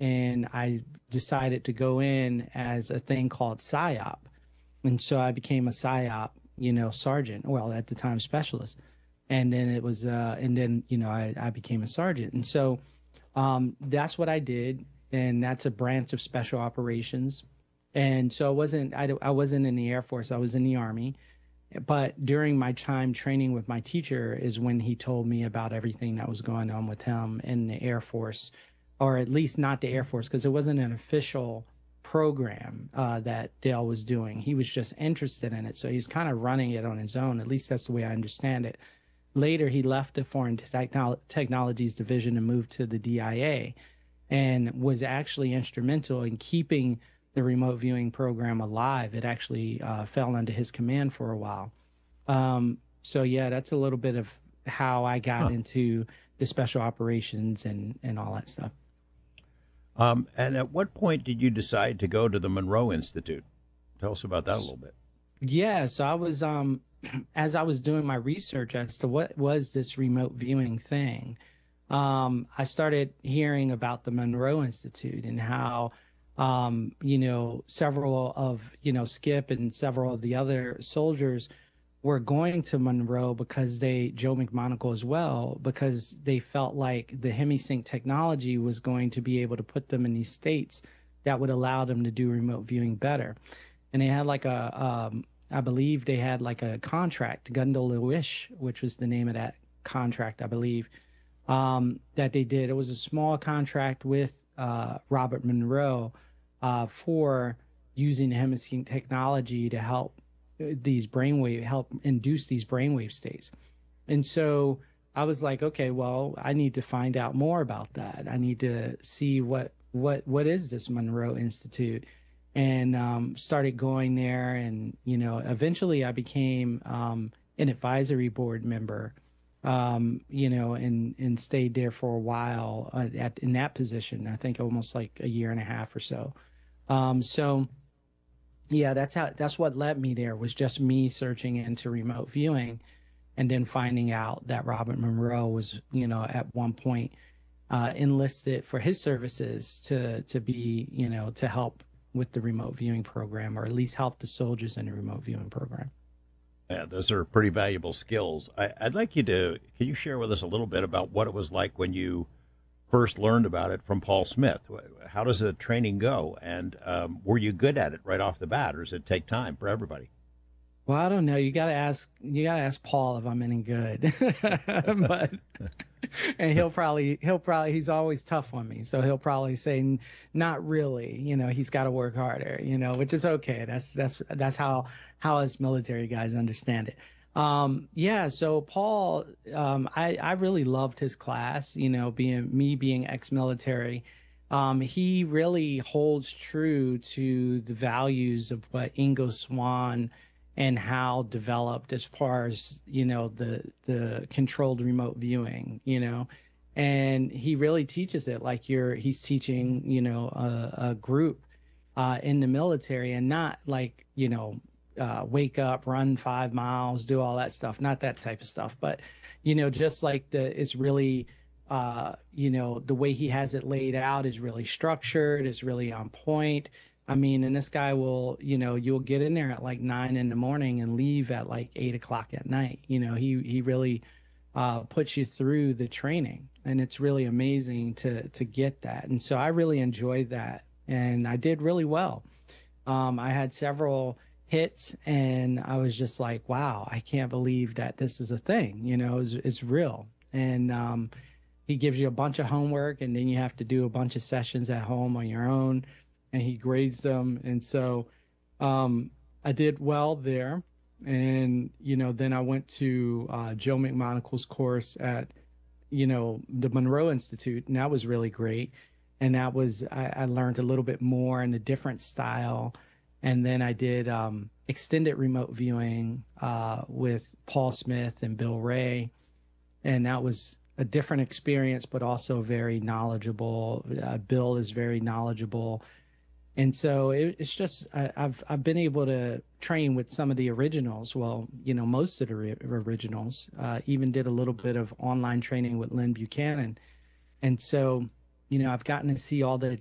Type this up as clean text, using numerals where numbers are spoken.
and I decided to go in as a thing called PSYOP. And so I became a PSYOP, sergeant, well, at the time specialist. And then I became a sergeant. And so that's what I did. And that's a branch of special operations. And so I wasn't in the Air Force, I was in the Army. But during my time training with my teacher is when he told me about everything that was going on with him in the Air Force, or at least not the Air Force, because it wasn't an official program that Dale was doing. He was just interested in it. So he's kind of running it on his own. At least that's the way I understand it. Later, he left the Foreign Technologies Division and moved to the DIA, and was actually instrumental in keeping the remote viewing program alive. It actually fell under his command for a while. So yeah, that's a little bit of how I got into the special operations and all that stuff. And at what point did you decide to go to the Monroe Institute? Tell us about that a little bit. Yeah, so I was as I was doing my research as to what was this remote viewing thing, I started hearing about the Monroe Institute and how several of, Skip and several of the other soldiers were going to Monroe because Joe McMonagle as well, because they felt like the HemiSync technology was going to be able to put them in these states that would allow them to do remote viewing better. And they had I believe they had like a contract, Gundel which was the name of that contract, I believe, that they did. It was a small contract with Robert Monroe for using the HemiSync technology to help help induce these brainwave states. And so I was like, okay, well, I need to find out more about that. I need to see what is this Monroe Institute, and started going there. And, eventually I became an advisory board member, and stayed there for a while in that position. I think almost like a year and a half or so. So yeah, that's what led me there, was just me searching into remote viewing, and then finding out that Robert Monroe was, at one point enlisted for his services to be, to help with the remote viewing program, or at least help the soldiers in the remote viewing program. Yeah, those are pretty valuable skills. I'd like can you share with us a little bit about what it was like when you first learned about it from Paul Smith? How does the training go? And were you good at it right off the bat, or does it take time for everybody? Well, I don't know. You gotta ask Paul if I'm any good. But and he's always tough on me. So he'll probably say not really, he's got to work harder, which is okay. That's how us military guys understand it. Yeah, so Paul, I really loved his class, being ex-military. He really holds true to the values of what Ingo Swann and Hal developed, as far as, the controlled remote viewing, and he really teaches it like he's teaching, a group in the military, and not like, wake up, run 5 miles, do all that stuff, not that type of stuff, but, just like it's really, the way he has it laid out is really structured, is really on point. I mean, and this guy will, you'll get in there at like 9 in the morning and leave at like 8 o'clock at night. He really puts you through the training, and it's really amazing to get that. And so I really enjoyed that, and I did really well. I had several hits, and I was just like, wow, I can't believe that this is a thing, it's real. And he gives you a bunch of homework, and then you have to do a bunch of sessions at home on your own, and he grades them. And so I did well there. And, then I went to Joe McMonagle's course at, the Monroe Institute, and that was really great. And that was, I learned a little bit more in a different style. And then I did extended remote viewing with Paul Smith and Bill Ray. And that was a different experience, but also very knowledgeable. Bill is very knowledgeable. And so it's just, I've been able to train with some of the originals. Well, most of the originals, even did a little bit of online training with Lynn Buchanan. And so, I've gotten to see all the